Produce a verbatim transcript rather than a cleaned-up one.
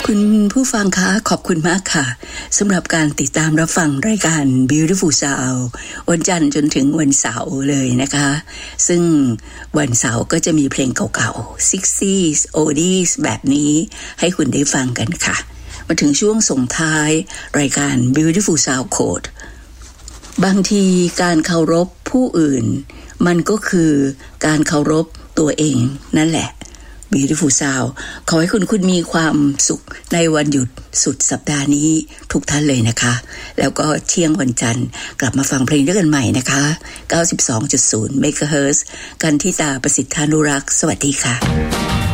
คุณผู้ฟังคะขอบคุณมากค่ะสำหรับการติดตามรับฟังรายการ Beautiful Sound วันจันทร์จนถึงวันเสาร์เลยนะคะซึ่งวันเสาร์ก็จะมีเพลงเก่าๆ หกสิบ Oldies แบบนี้ให้คุณได้ฟังกันค่ะมาถึงช่วงส่งท้ายรายการ Beautiful Sound Code บางทีการเคารพผู้อื่นมันก็คือการเคารพตัวเองนั่นแหละBeautiful Sound ขอให้คุณคุณมีความสุขในวันหยุดสุดสัปดาห์นี้ทุกท่านเลยนะคะแล้วก็เที่ยงวันจันทร์กลับมาฟังเพลงด้วยกันใหม่นะคะ เก้าสิบสองจุดศูนย์ เมกะเฮิรตซ์ กันทิตาประสิทธานุรักษ์สวัสดีค่ะ